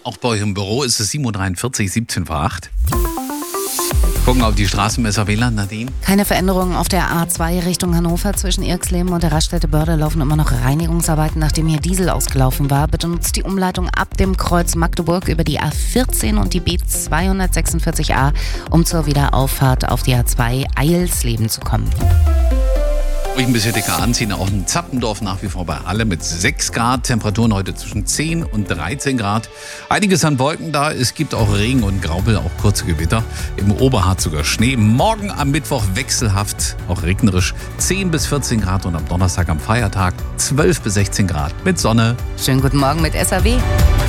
Auch bei euch im Büro ist es 7.43 Uhr, 17 vor 8. Gucken auf die Straßenmesser WLAN, Nadine. Keine Veränderungen auf der A2 Richtung Hannover. Zwischen Irxleben und der Raststätte Börde laufen immer noch Reinigungsarbeiten, nachdem hier Diesel ausgelaufen war. Bitte nutzt die Umleitung ab dem Kreuz Magdeburg über die A14 und die B246a, um zur Wiederauffahrt auf die A2 Eilsleben zu kommen. Ruhig ein bisschen dicker anziehen, auch in Zappendorf nach wie vor bei Halle mit 6 Grad. Temperaturen heute zwischen 10 und 13 Grad. Einiges an Wolken da. Es gibt auch Regen und Graupel, auch kurze Gewitter. Im Oberharz sogar Schnee. Morgen am Mittwoch wechselhaft, auch regnerisch, 10 bis 14 Grad und am Donnerstag am Feiertag 12 bis 16 Grad mit Sonne. Schönen guten Morgen mit SAW.